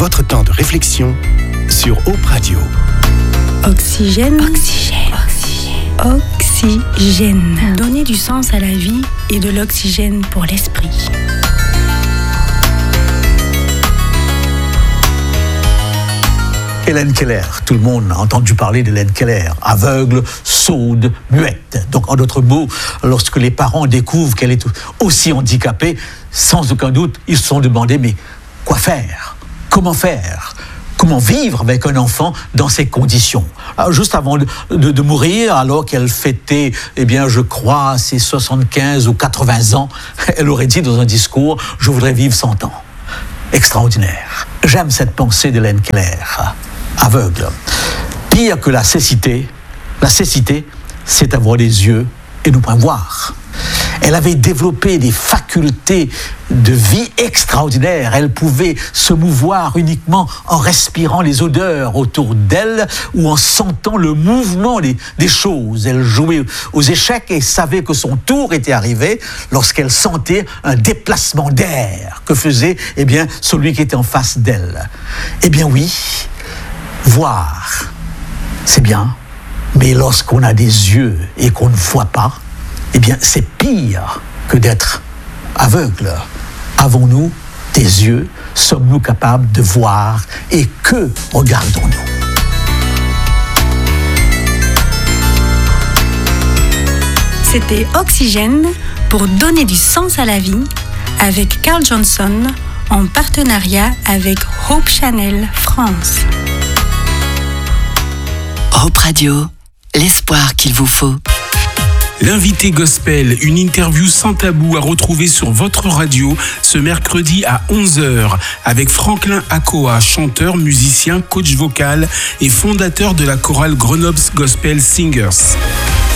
votre temps de réflexion sur Hope Radio. Oxygène. Donner du sens à la vie et de l'oxygène pour l'esprit. Hélène Keller, tout le monde a entendu parler d'Hélène Keller, aveugle, sourde, muette. Donc en d'autres mots, lorsque les parents découvrent qu'elle est aussi handicapée, sans aucun doute, ils se sont demandé, mais quoi faire ? Comment faire ? Comment vivre avec un enfant dans ces conditions ? Alors, juste avant de mourir, alors qu'elle fêtait, je crois, ses 75 ou 80 ans, elle aurait dit dans un discours, « Je voudrais vivre 100 ans ». Extraordinaire. J'aime cette pensée d'Hélène Keller, aveugle. Pire que la cécité, c'est avoir des yeux et ne pas voir. Elle avait développé des facultés de vie extraordinaires. Elle pouvait se mouvoir uniquement en respirant les odeurs autour d'elle ou en sentant le mouvement des choses. Elle jouait aux échecs et savait que son tour était arrivé lorsqu'elle sentait un déplacement d'air que faisait celui qui était en face d'elle. Oui, voir, c'est bien, mais lorsqu'on a des yeux et qu'on ne voit pas, c'est pire que d'être aveugle. Avons-nous des yeux ? Sommes-nous capables de voir ? Et que regardons-nous ? C'était Oxygène pour donner du sens à la vie avec Carl Johnson en partenariat avec Hope Channel France. Hope Radio, l'espoir qu'il vous faut. L'invité gospel, une interview sans tabou à retrouver sur votre radio ce mercredi à 11h avec Franklin Akoa, chanteur, musicien, coach vocal et fondateur de la chorale Grenoble Gospel Singers.